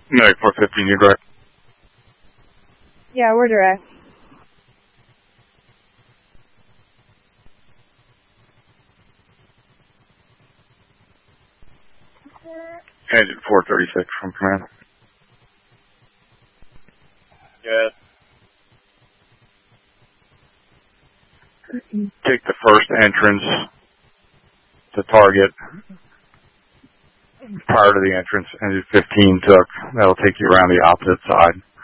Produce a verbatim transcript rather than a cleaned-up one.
Medic four fifteen, you direct? Yeah, we're direct. Engine four thirty-six from command. Yes. Take the first entrance to target. Prior to the entrance, engine fifteen took. That'll take you around the opposite side.